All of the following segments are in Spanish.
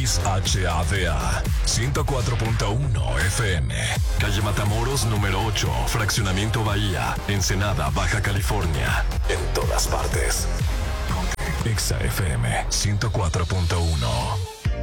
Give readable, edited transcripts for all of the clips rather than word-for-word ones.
XHADA 104.1 FM, calle Matamoros número 8, fraccionamiento Bahía, Ensenada, Baja California. En todas partes. Exa FM 104.1.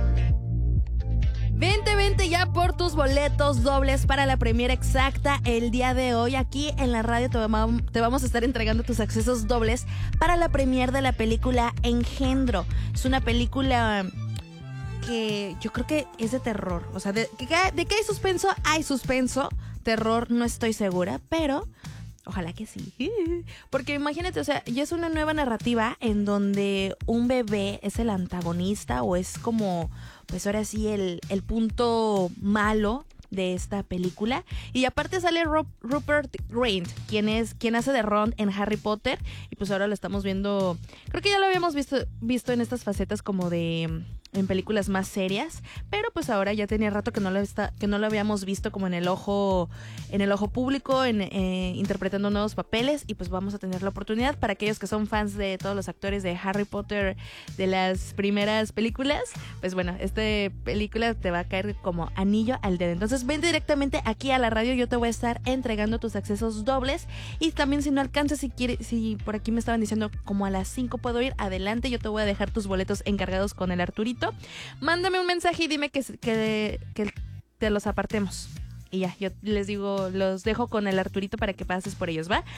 Vente ya por tus boletos dobles para la premiere exacta el día de hoy. Aquí en la radio te vamos a estar entregando tus accesos dobles para la premiere de la película Engendro. Es una película que yo creo que es de terror. O sea, de que hay suspenso, hay suspenso. Terror no estoy segura, pero ojalá que sí. Porque imagínate, o sea, ya es una nueva narrativa en donde un bebé es el antagonista o es como, pues ahora sí, el punto malo de esta película. Y aparte sale Rupert Grint, quien hace de Ron en Harry Potter. Y pues ahora lo estamos viendo, creo que ya lo habíamos visto en estas facetas como en películas más serias, pero pues ahora ya tenía rato que no lo habíamos visto como en el ojo público, interpretando nuevos papeles, y pues vamos a tener la oportunidad para aquellos que son fans de todos los actores de Harry Potter de las primeras películas. Pues bueno, esta película te va a caer como anillo al dedo. Entonces ven directamente aquí a la radio, yo te voy a estar entregando tus accesos dobles, y también si no alcanzas, si por aquí me estaban diciendo como a las 5 puedo ir, adelante, yo te voy a dejar tus boletos encargados con el Arturito. Mándame un mensaje y dime que te los apartemos. Y ya, yo les digo, los dejo con el Arturito para que pases por ellos, ¿va?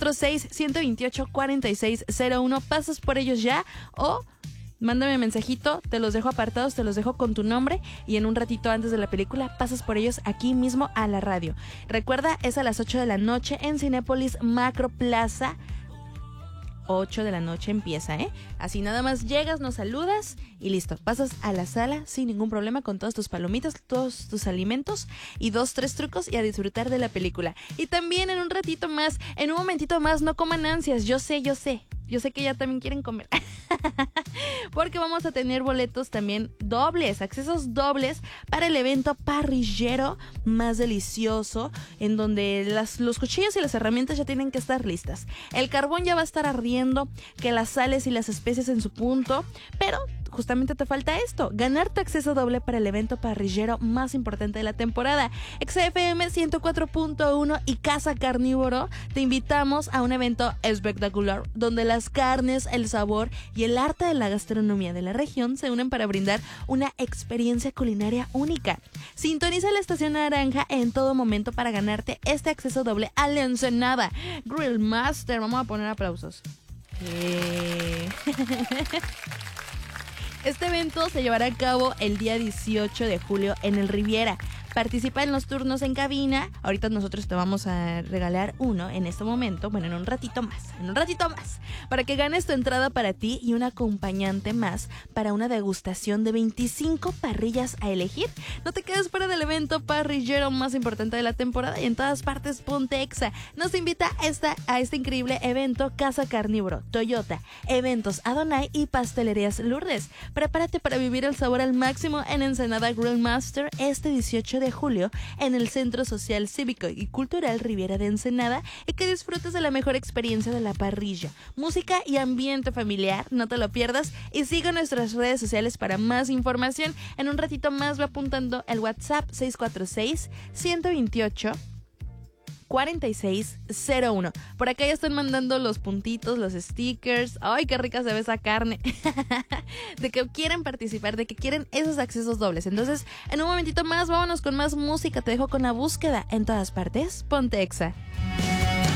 646-128-4601. Pasas por ellos ya, o mándame mensajito, te los dejo apartados, te los dejo con tu nombre, y en un ratito antes de la película pasas por ellos aquí mismo a la radio. Recuerda, es a las 8 de la noche en Cinépolis Macro Plaza. 8 de la noche empieza, Así nada más llegas, nos saludas y listo. Pasas a la sala sin ningún problema con todas tus palomitas, todos tus alimentos y 2-3 trucos, y a disfrutar de la película. Y también en un ratito más, en un momentito más, no coman ansias. Yo sé que ya también quieren comer. Porque vamos a tener boletos también dobles, accesos dobles para el evento parrillero más delicioso, en donde los cuchillos y las herramientas ya tienen que estar listas. El carbón ya va a estar ardiendo, que las sales y las especies en su punto, pero justamente te falta esto: ganar tu acceso doble para el evento parrillero más importante de la temporada. XFM 104.1 y Casa Carnívoro te invitamos a un evento espectacular donde las carnes, el sabor y el arte de la gastronomía de la región se unen para brindar una experiencia culinaria única. Sintoniza la estación naranja en todo momento para ganarte este acceso doble a la Ensenada Grill Master. Vamos a poner aplausos. Este evento se llevará a cabo el día 18 de julio en el Riviera. Participa en los turnos en cabina. Ahorita nosotros te vamos a regalar uno en este momento, bueno, en un ratito más, para que ganes tu entrada para ti y un acompañante más para una degustación de 25 parrillas a elegir. No te quedes fuera del evento parrillero más importante de la temporada, y en todas partes ponte Exa. Nos invita a este increíble evento Casa Carnívoro, Toyota, Eventos Adonai y Pastelerías Lourdes. Prepárate para vivir el sabor al máximo en Ensenada Grill Master este 18 de julio en el Centro Social Cívico y Cultural Riviera de Ensenada, y que disfrutes de la mejor experiencia de la parrilla, música y ambiente familiar. No te lo pierdas, y sigue nuestras redes sociales para más información. En un ratito más va apuntando el WhatsApp 646-128-4601. Por acá ya están mandando los puntitos, los stickers. ¡Ay, qué rica se ve esa carne! De que quieren participar, de que quieren esos accesos dobles. Entonces, en un momentito más, vámonos con más música. Te dejo con La Búsqueda. En todas partes, ponte Exa.